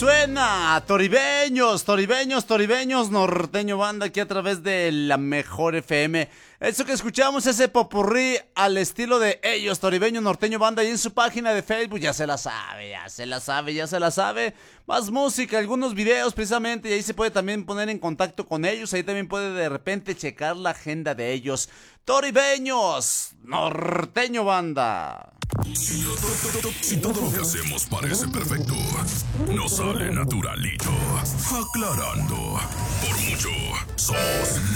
Suena Toribeños, Toribeños, Toribeños, Norteño Banda aquí a través de la Mejor FM. Eso que escuchamos, ese popurrí al estilo de ellos, Toribeños, Norteño Banda, y en su página de Facebook ya se la sabe, ya se la sabe, ya se la sabe. Más música, algunos videos precisamente, y ahí se puede también poner en contacto con ellos, ahí también puede de repente checar la agenda de ellos. Toribeños, Norteño Banda. Si todo lo que hacemos parece perfecto, nos sale naturalito. Aclarando, por mucho, somos